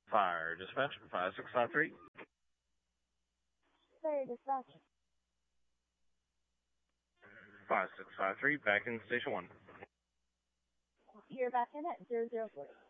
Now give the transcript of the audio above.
Fire dispatch 5653. Fire dispatch. 5653, back in station 1. You're back in at 0040.